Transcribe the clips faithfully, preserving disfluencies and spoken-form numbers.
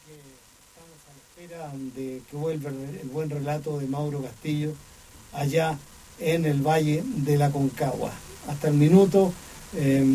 Espera de que vuelva el buen relato de Mauro Castillo allá en el Valle de la Concagua. Hasta el minuto eh,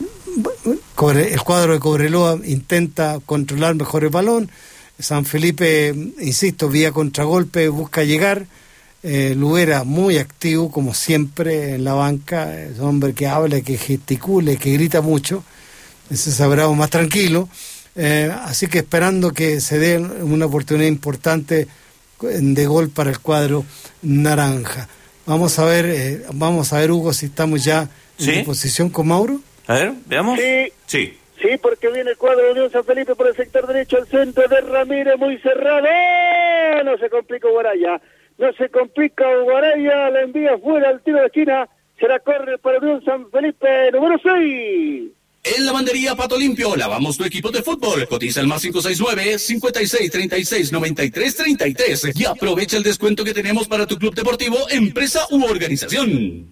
el cuadro de Cobreloa intenta controlar mejor el balón. San Felipe, insisto, vía contragolpe busca llegar. eh, Luera muy activo como siempre en la banca, es un hombre que habla, que gesticule, que grita mucho. Ese es Bravo más tranquilo. Eh, así que esperando que se dé una oportunidad importante de gol para el cuadro naranja. Vamos a ver, eh, vamos a ver, Hugo, si estamos ya en ¿Sí? posición con Mauro. A ver, veamos. Sí, sí, sí, porque viene el cuadro de Unión San Felipe por el sector derecho, el centro de Ramírez muy cerrado. No se complica Guaraya, no se complica Guaraya, la envía fuera al tiro de esquina, será córner para Unión San Felipe, número seis. En Lavandería Pato Limpio, lavamos tu equipo de fútbol. Cotiza el más cinco seis nueve, cinco seis, treinta y seis, noventa y tres, treinta y tres y aprovecha el descuento que tenemos para tu club deportivo, empresa u organización.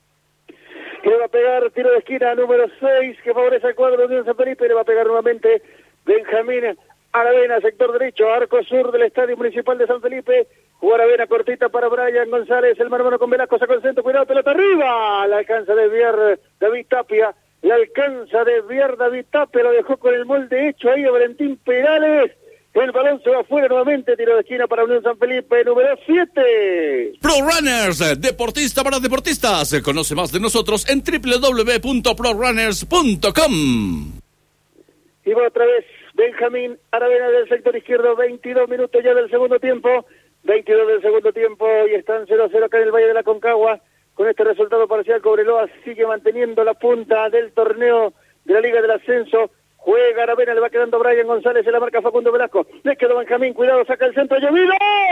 Le va a pegar tiro de esquina número seis, que favorece al cuadro de Unión San Felipe. Le va a pegar nuevamente Benjamín Aravena, sector derecho, arco sur del Estadio Municipal de San Felipe. Aravena cortita para Brian González, el mano a mano con Velasco, saca el centro, cuidado, pelota arriba. La alcanza a desviar David Tapia. La alcanza a desviar David Tapia, lo dejó con el molde hecho ahí a Valentín Perales. El balón se va afuera nuevamente, tiro de esquina para Unión San Felipe, número siete. Pro Runners, deportista para deportistas. Conoce más de nosotros en doble u doble u doble u punto pro runners punto com. Y va otra vez Benjamín Aravena del sector izquierdo, veintidós minutos ya del segundo tiempo. veintidós del segundo tiempo y están cero a cero acá en el Valle de la Concagua. Con este resultado parcial, Cobreloa sigue manteniendo la punta del torneo de la Liga del Ascenso. Juega Aravena, le va quedando Brian González en la marca Facundo Velasco. Le quedó Benjamín, cuidado, saca el centro, llovido.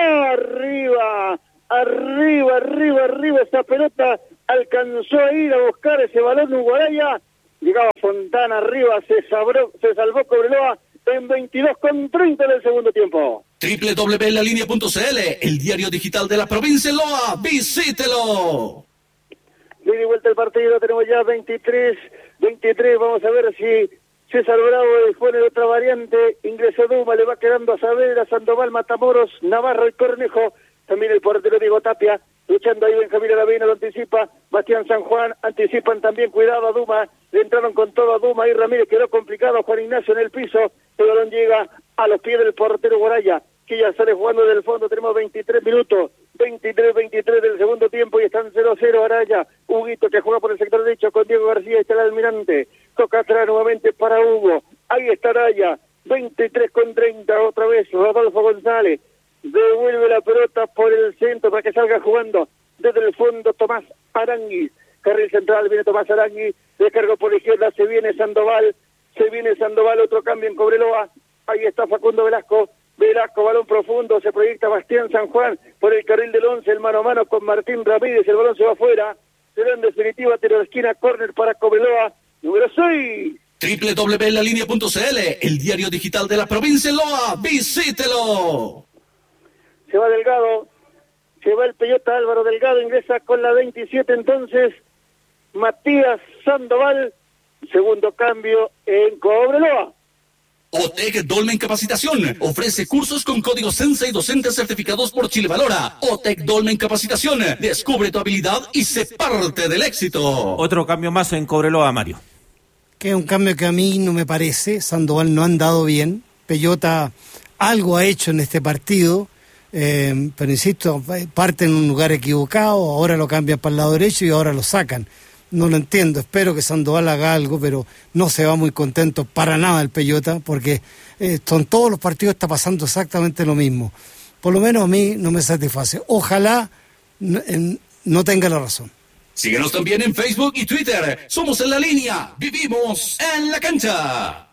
Arriba, arriba, arriba, arriba. Esta pelota alcanzó a ir a buscar ese balón Uguaraya. Llegaba Fontana arriba, se, sabró, se salvó Cobreloa en veintidós con treinta del segundo tiempo. doble u doble u doble u punto la línea punto c l, el diario digital de la provincia de Loa. ¡Visítelo! Le di vuelta el partido, tenemos ya veintitrés, veintitrés, vamos a ver si César Bravo dispone de otra variante, ingresó Duma, le va quedando a Saavedra, Sandoval, Matamoros, Navarro y Cornejo, también el portero Diego Tapia, luchando ahí Benjamín Aravena, lo anticipa, Bastián San Juan, anticipan también, cuidado a Duma, le entraron con todo a Duma y Ramírez, quedó complicado, Juan Ignacio en el piso, el balón llega a los pies del portero Guaraya, que ya sale jugando del fondo, tenemos veintitrés minutos, veintitrés veintitrés del segundo tiempo y están cero cero Araya, Huguito que juega por el sector derecho con Diego García, está el almirante, toca atrás nuevamente para Hugo, ahí está Araya, veintitrés con treinta, otra vez Rodolfo González, devuelve la pelota por el centro para que salga jugando desde el fondo Tomás Arangui, carril central, viene Tomás Arangui, descargó por la izquierda, se viene Sandoval, se viene Sandoval, otro cambio en Cobreloa, ahí está Facundo Velasco, Velasco, balón profundo, se proyecta Bastián San Juan por el carril del once, el mano a mano con Martín Ramírez, el balón se va afuera, será en definitiva tiro de esquina, córner para Cobreloa, número seis. doble u doble u doble u punto la línea punto c l, el diario digital de la provincia de Loa. ¡Visítelo! Se va Delgado, se va el Peyota Álvaro Delgado, ingresa con la veintisiete entonces, Matías Sandoval, segundo cambio en Cobreloa. OTEC Dolmen Capacitación ofrece cursos con código Sensei y docentes certificados por Chile Valora. OTEC Dolmen Capacitación, descubre tu habilidad y sé parte del éxito. Otro cambio más en Cobreloa, Mario. Que es un cambio que a mí no me parece. Sandoval no ha andado bien. Peyota algo ha hecho en este partido, eh, pero insisto, parte en un lugar equivocado, ahora lo cambian para el lado derecho y ahora lo sacan. No lo entiendo, espero que Sandoval haga algo, pero no se va muy contento para nada el Peyota, porque eh, en todos los partidos está pasando exactamente lo mismo. Por lo menos a mí no me satisface. Ojalá no, en, no tenga la razón. Síguenos también en Facebook y Twitter. Somos En la Línea, vivimos en la cancha.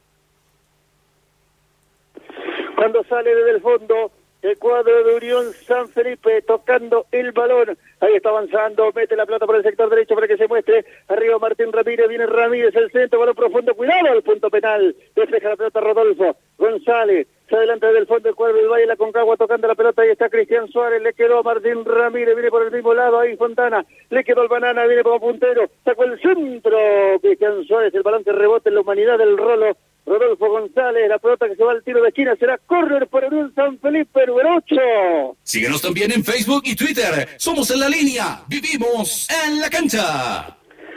Cuando sale desde el fondo el cuadro de Unión San Felipe tocando el balón, ahí está avanzando, mete la pelota por el sector derecho para que se muestre, arriba Martín Ramírez, viene Ramírez, el centro, balón profundo, cuidado al punto penal, despeja la pelota Rodolfo González, se adelanta desde el fondo el cuadro del Valle, la Concagua tocando la pelota, ahí está Cristian Suárez, le quedó a Martín Ramírez, viene por el mismo lado, ahí Fontana, le quedó el Banana, viene como puntero, sacó el centro, Cristian Suárez, el balón que rebota en la humanidad del Rolo Rodolfo González, la pelota que se va al tiro de esquina será córner para Unión San Felipe, número ocho. Síguenos también en Facebook y Twitter. Somos En la Línea, vivimos en la cancha.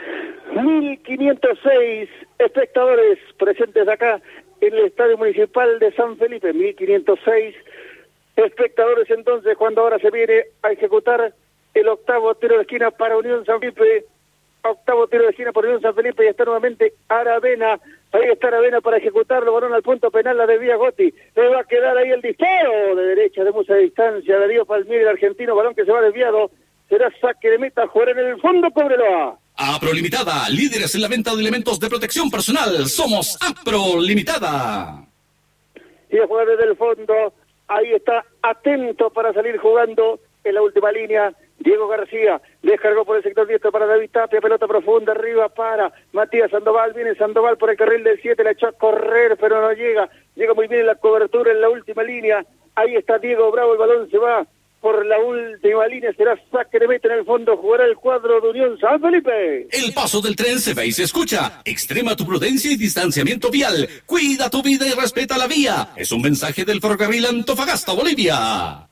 mil quinientos seis espectadores presentes acá en el Estadio Municipal de San Felipe. mil quinientos seis espectadores entonces cuando ahora se viene a ejecutar el octavo tiro de esquina para Unión San Felipe. Octavo tiro de esquina por Unión San Felipe y está nuevamente Aravena. Ahí está Aravena para ejecutarlo, balón al punto penal, la desvía Gotti. Le va a quedar ahí el disparo de derecha de mucha distancia. Darío Palmiro, el argentino, balón que se va desviado. Será saque de meta, jugar en el fondo, Cobreloa. Apro Limitada, líderes en la venta de elementos de protección personal. Somos Apro Limitada. Y a jugar desde el fondo, ahí está atento para salir jugando en la última línea. Diego García descargó por el sector diestro para David Tapia, pelota profunda arriba para Matías Sandoval, viene Sandoval por el carril del siete, la echó a correr pero no llega, llega muy bien en la cobertura en la última línea, ahí está Diego Bravo, el balón se va por la última línea, será saque de meta en el fondo, jugará el cuadro de Unión San Felipe. El paso del tren se ve y se escucha, extrema tu prudencia y distanciamiento vial, cuida tu vida y respeta la vía, es un mensaje del ferrocarril Antofagasta, Bolivia.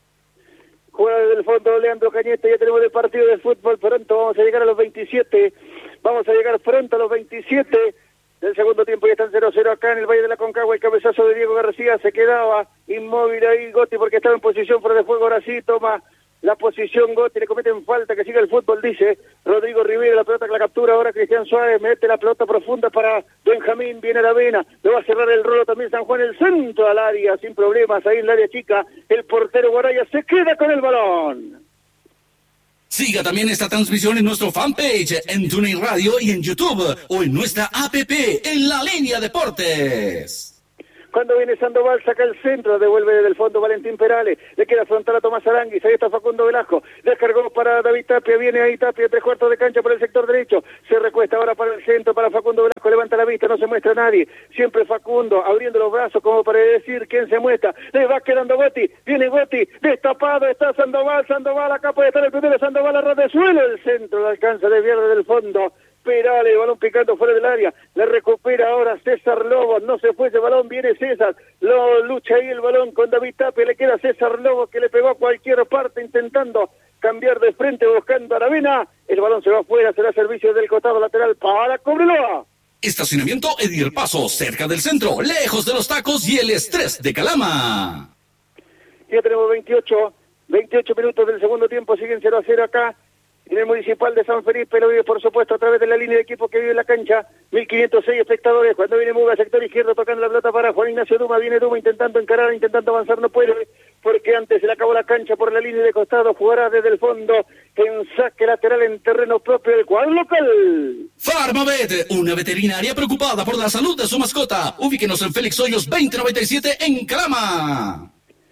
Juega desde el fondo Leandro Cañete, ya tenemos el partido de fútbol, pronto vamos a llegar a los veintisiete, vamos a llegar pronto a los veintisiete del segundo tiempo, ya están cero cero acá en el Valle de la Concagua, el cabezazo de Diego García, se quedaba inmóvil ahí Gotti porque estaba en posición fuera de juego, ahora sí toma la posición Gotti, le cometen falta, que siga el fútbol, dice Rodrigo Rivera, la pelota que la captura ahora Cristian Suárez, mete la pelota profunda para Benjamín, viene Aravena, le va a cerrar el rolo también San Juan, el centro al área, sin problemas, ahí en el área chica, el portero Guaraya se queda con el balón. Siga también esta transmisión en nuestro fanpage, en TuneIn Radio y en YouTube, o en nuestra app, En la Línea Deportes. Cuando viene Sandoval, saca el centro, devuelve desde el fondo Valentín Perales, le queda frontal a Tomás Aranguis, ahí está Facundo Velasco, descargó para David Tapia, viene ahí Tapia, tres cuartos de cancha por el sector derecho, se recuesta ahora para el centro, para Facundo Velasco, levanta la vista, no se muestra nadie, siempre Facundo, abriendo los brazos como para decir quién se muestra, le va quedando Gotti, viene Gotti, destapado está Sandoval, Sandoval, acá puede estar el primero, Sandoval a ras de suelo, el centro, le alcanza de desviar desde el fondo, Perales, balón picando fuera del área, le recupera ahora César Lobo, no se fue ese balón, viene César, lo lucha ahí el balón con David Tapia, le queda César Lobo que le pegó a cualquier parte intentando cambiar de frente buscando a Aravena, el balón se va afuera, será servicio del costado lateral para Cobreloa. Estacionamiento Edir Paso, cerca del centro, lejos de los tacos y el estrés de Calama. Ya tenemos veintiocho, veintiocho minutos del segundo tiempo, siguen cero a cero acá en el Municipal de San Felipe, lo vive por supuesto a través de la línea de equipo que vive en la cancha, mil quinientos seis espectadores, cuando viene Muga, sector izquierdo, tocando la pelota para Juan Ignacio Duma, viene Duma intentando encarar, intentando avanzar, no puede, porque antes se le acabó la cancha por la línea de costado, jugará desde el fondo, en saque lateral en terreno propio del cuadro local. Farmavet, una veterinaria preocupada por la salud de su mascota, ubíquenos en Félix Hoyos veinte noventa y siete en Calama.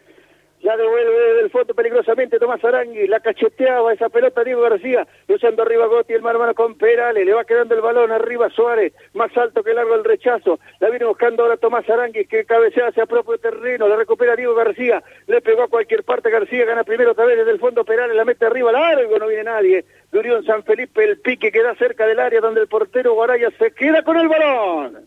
Ya devuelve del fondo peligrosamente Tomás Aranguis, la cacheteaba esa pelota Diego García, luchando arriba Gotti, el mano a mano con Perales, le va quedando el balón arriba Suárez, más alto que largo el rechazo, la viene buscando ahora Tomás Aranguis, que cabecea hacia propio terreno, la recupera Diego García, le pegó a cualquier parte García, gana primero otra vez desde el fondo Perales, la mete arriba, largo, no viene nadie, de Unión San Felipe, el pique queda cerca del área donde el portero Guaraya se queda con el balón.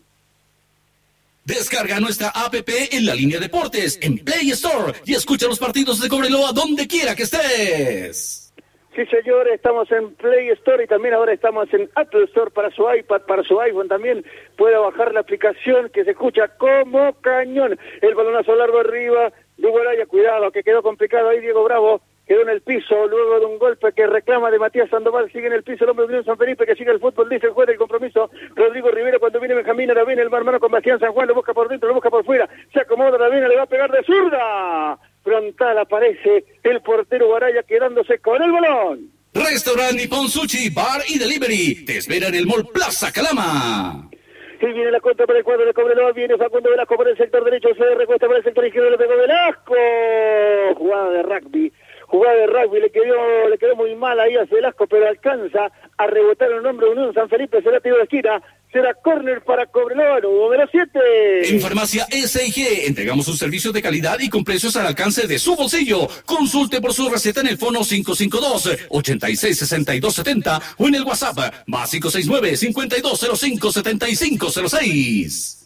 Descarga nuestra app En la Línea Deportes, en Play Store, y escucha los partidos de Cobreloa donde quiera que estés. Sí, señor, estamos en Play Store y también ahora estamos en Apple Store para su iPad, para su iPhone también. Puede bajar la aplicación que se escucha como cañón. El balonazo largo arriba de Guaraya, cuidado, que quedó complicado ahí Diego Bravo. Quedó en el piso luego de un golpe que reclama de Matías Sandoval, sigue en el piso el hombre de Unión San Felipe, que sigue el fútbol, dice el juez del compromiso, Rodrigo Rivera, cuando viene Benjamín Aravena, el hermano con Bastián San Juan, lo busca por dentro, lo busca por fuera, se acomoda Aravena, le va a pegar de zurda, frontal aparece el portero Guaraya quedándose con el balón. Restaurante Nippon Sushi, Bar y Delivery, te espera en el Mall Plaza Calama. Y viene la contra para el cuadro de Cobreloa, viene Facundo Velasco por el sector derecho, se recuesta por el sector izquierdo, le pegó Velasco, jugada de rugby. Jugada de rugby, le quedó, le quedó muy mal ahí a Velasco, pero alcanza a rebotar el nombre de Unión San Felipe, será tiro de esquina, será córner para Cobreloa, número siete. En Farmacia S I G entregamos un servicio de calidad y con precios al alcance de su bolsillo. Consulte por su receta en el fono cinco cinco dos, ocho seis, seis dos siete cero o en el WhatsApp más cinco seis nueve, cinco dos cero cinco, siete cinco cero seis.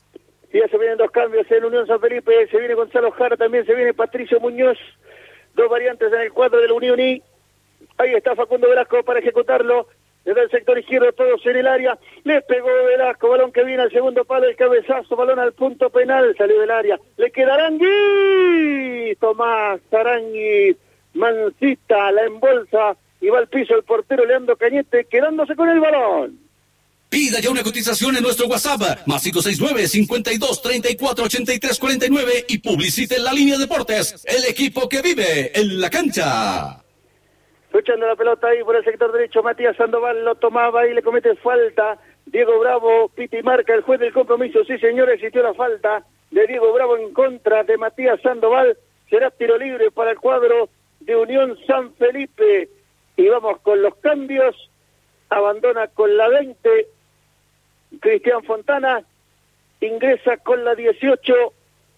Y ya se vienen dos cambios en Unión San Felipe, se viene Gonzalo Jara, también se viene Patricio Muñoz, dos variantes en el cuadro de la Unión y ahí está Facundo Velasco para ejecutarlo, desde el sector izquierdo todos en el área, le pegó Velasco, balón que viene al segundo palo, el cabezazo, balón al punto penal, salió del área, le queda Arangui, Tomás Arangui, Mancita, la embolsa y va al piso el portero Leandro Cañete, quedándose con el balón. Pida ya una cotización en nuestro WhatsApp, más cinco seis nueve, cincuenta y dos, treinta y cuatro, ochenta y tres cuarenta y nueve y publicite en la línea Deportes, el equipo que vive en la cancha. Luchando la pelota ahí por el sector derecho, Matías Sandoval lo tomaba y le comete falta. Diego Bravo, Piti marca el juez del compromiso. Sí, señor, existió la falta de Diego Bravo en contra de Matías Sandoval. Será tiro libre para el cuadro de Unión San Felipe. Y vamos con los cambios. Abandona con la veinte Cristian Fontana. Ingresa con la dieciocho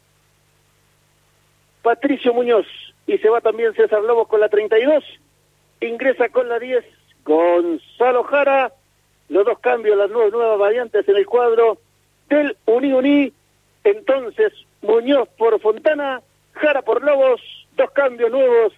Patricio Muñoz. Y se va también César Lobos con la treinta y dos. Ingresa con la diez Gonzalo Jara. Los dos cambios, las nuevas, nuevas variantes en el cuadro del Uni Uni. Entonces, Muñoz por Fontana, Jara por Lobos. Dos cambios nuevos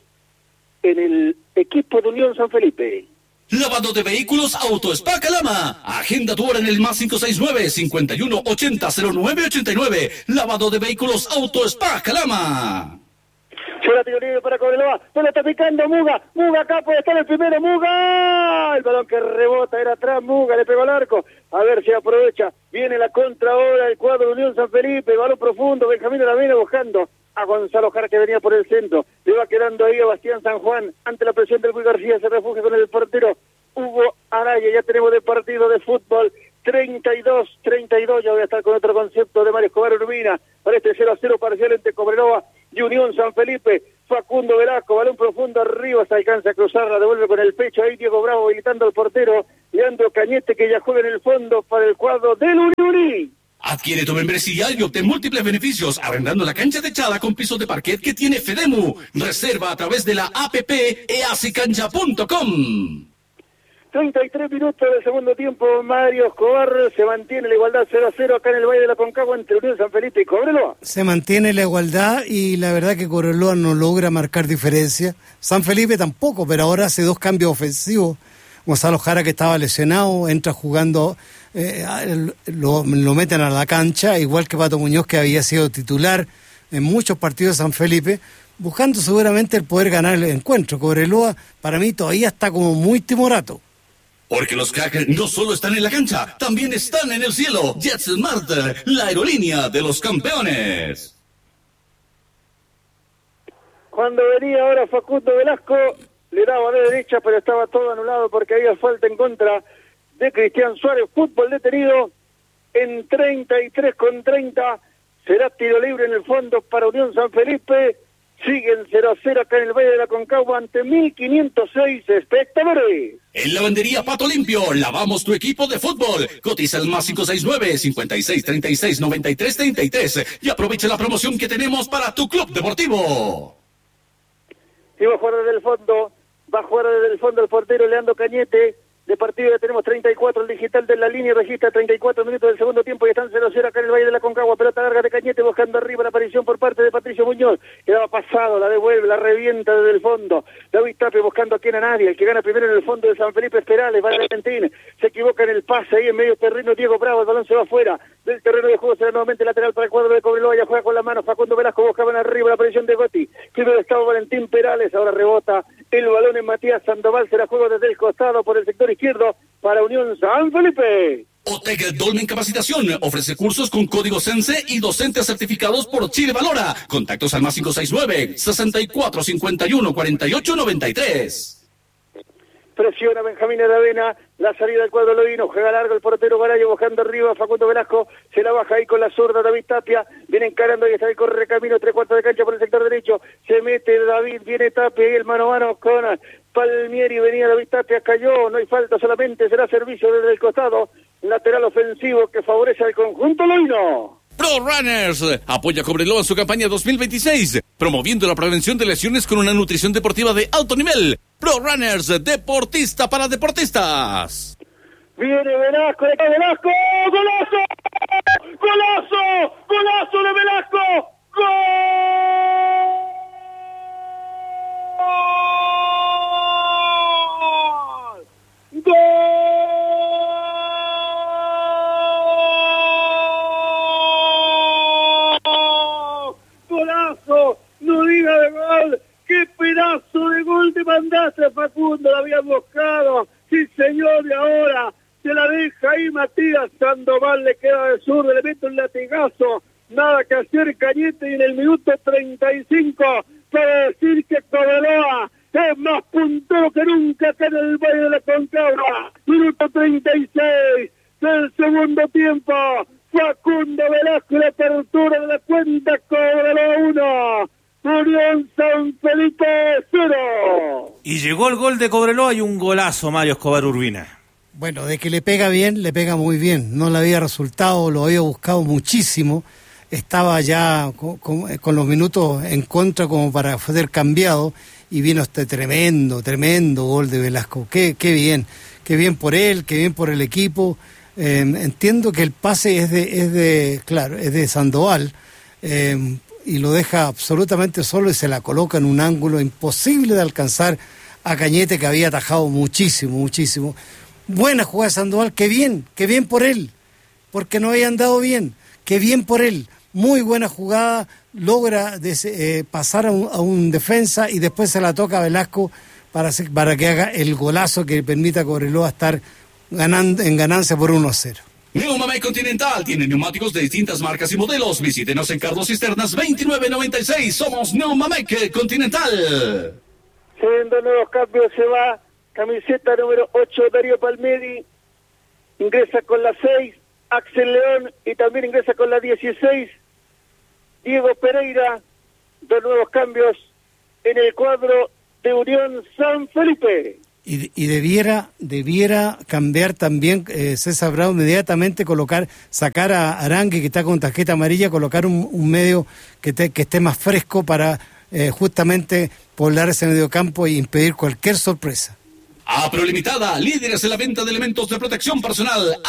en el equipo de Unión San Felipe. Lavado de vehículos Auto Spa Calama. Agenda tu hora en el más cinco seis nueve, cincuenta y uno, ochenta, cero nueve ochenta y nueve. Lavado de vehículos Auto Spa Calama. Será tiro libre para Cobreloa, se lo está picando Muga, Muga acá puede estar el primero, Muga, el balón que rebota, era atrás, Muga, le pegó al arco, a ver si aprovecha, viene la contra ahora, el cuadro de Unión San Felipe, balón profundo, Benjamín Aravena buscando a Gonzalo Jara que venía por el centro, le va quedando ahí a Bastián San Juan, ante la presión del Luis García, se refugia con el portero Hugo Araya, ya tenemos de partido de fútbol, treinta y dos, treinta y dos, ya voy a estar con otro concepto de Mario Escobar Urbina, para este cero a cero parcial entre Cobreloa y Unión San Felipe. Facundo Velasco, balón profundo arriba, se alcanza a cruzar, la devuelve con el pecho, ahí Diego Bravo habilitando al portero, Leandro Cañete que ya juega en el fondo para el cuadro del Unión. Adquiere tu membresía y obtén múltiples beneficios, arrendando la cancha techada con pisos de parquet que tiene Fedemu. Reserva a través de la app easicancha punto com. treinta y tres minutos del segundo tiempo, Mario Escobar, se mantiene la igualdad cero a cero acá en el Valle de la Concagua entre Unión San Felipe y Cobreloa. Se mantiene la igualdad y la verdad que Cobreloa no logra marcar diferencia. San Felipe tampoco, pero ahora hace dos cambios ofensivos. Gonzalo Jara, que estaba lesionado, entra jugando, eh, lo, lo meten a la cancha, igual que Pato Muñoz, que había sido titular en muchos partidos de San Felipe, buscando seguramente el poder ganar el encuentro. Cobreloa, para mí, todavía está como muy timorato. Porque los cracks no solo están en la cancha, también están en el cielo. JetSmart, la aerolínea de los campeones. Cuando venía ahora Facundo Velasco, le daba de derecha, pero estaba todo anulado porque había falta en contra de Cristian Suárez. Fútbol detenido en treinta y tres con treinta. Será tiro libre en el fondo para Unión San Felipe. Siguen cero a cero acá en el Valle de la Concagua ante mil quinientos seis espectadores. En Lavandería Pato Limpio, lavamos tu equipo de fútbol. Cotiza el más cinco seis nueve, cincuenta y seis, treinta y seis, noventa y tres treinta y tres y aprovecha la promoción que tenemos para tu club deportivo. Y va a jugar desde el fondo, va a jugar desde el fondo el portero Leandro Cañete. De partido ya tenemos treinta y cuatro, el digital de la línea registra treinta y cuatro minutos del segundo tiempo y están cero a cero acá en el Valle de la Concagua. Pelota larga de Cañete buscando arriba la aparición por parte de Patricio Muñoz. Quedaba pasado, la devuelve, la revienta desde el fondo. David Tapia buscando a quien a nadie. El que gana primero en el fondo de San Felipe Esperales, va Valentín. Se equivoca en el pase ahí en medio terreno Diego Bravo. El balón se va afuera del terreno de juego. Será nuevamente lateral para el cuadro de Cobreloa. Ya juega con la mano. Facundo Velasco buscaban arriba la aparición de Gotti. Primero estaba Valentín Perales. Ahora rebota el balón en Matías Sandoval. Será juego desde el costado por el sector izquierdo para Unión San Felipe. Otec Dolmen Capacitación ofrece cursos con código Sense y docentes certificados por Chile Valora. Contactos al más cinco seis nueve, sesenta y cuatro, cincuenta y uno, cuarenta y ocho, noventa y tres. Presiona Benjamín Aravena, la salida del cuadro lodino, juega largo el portero Garayo buscando arriba, Facundo Velasco, se la baja ahí con la zurda David Tapia, viene encarando y está el corre camino, tres cuartos de cancha por el sector derecho, se mete David, viene Tapia y el mano a mano con Palmieri, venía David Tapia, cayó, no hay falta, solamente será servicio desde el costado, lateral ofensivo que favorece al conjunto lodino. Pro Runners apoya a Cobreloa en su campaña dos mil veintiséis, promoviendo la prevención de lesiones con una nutrición deportiva de alto nivel. Pro Runners, deportista para deportistas. Viene Velasco, de Velasco, ¡golazo! ¡Golazo! ¡Golazo de Velasco! ¡Gol! ¡Gol! ¡Golazo! No diga de gol. ¡Qué pedazo de gol te mandaste, Facundo! Lo habían buscado. Sí, señor, y ahora se la deja ahí Matías Sandoval, le queda de sur, le mete un latigazo. Nada que hacer Cañete, y en el minuto treinta y cinco para decir que Cobreloa es más puntero que nunca acá en el Valle de la Concagua. Minuto treinta y seis del segundo tiempo. Facundo Velasco, la apertura de la cuenta, Cobreloa uno. Unión San Felipe cero. Y llegó el gol de Cobreloa y un golazo, Mario Escobar Urbina. Bueno, de que le pega bien, le pega muy bien. No le había resultado, lo había buscado muchísimo. Estaba ya con, con, con los minutos en contra como para ser cambiado, y vino este tremendo, tremendo gol de Velasco. Qué, qué bien, qué bien por él, qué bien por el equipo. Eh, entiendo que el pase es de, es de, claro, es de Sandoval, eh, y lo deja absolutamente solo y se la coloca en un ángulo imposible de alcanzar a Cañete, que había atajado muchísimo, muchísimo. Buena jugada de Sandoval, qué bien, qué bien por él, porque no había andado bien, qué bien por él. Muy buena jugada, logra des, eh, pasar a un, a un defensa y después se la toca a Velasco para, para que haga el golazo que permita a Cobreloa estar ganando, en ganancia por uno a cero. Neumamec Continental tiene neumáticos de distintas marcas y modelos. Visítenos en Carlos Cisternas veintinueve noventa y seis. Somos Neumamec Continental. Siendo nuevos cambios, se va camiseta número ocho, Darío Palmieri. Ingresa con la seis, Axel León, y también ingresa con la dieciséis, Diego Pereira. Dos nuevos cambios en el cuadro de Unión San Felipe. Y, y debiera debiera cambiar también eh, César Bravo inmediatamente, colocar, sacar a Arangue, que está con tarjeta amarilla, colocar un, un medio que, te, que esté más fresco para eh, justamente poblar ese mediocampo e impedir cualquier sorpresa. A Prolimitada, líderes en la venta de elementos de protección personal.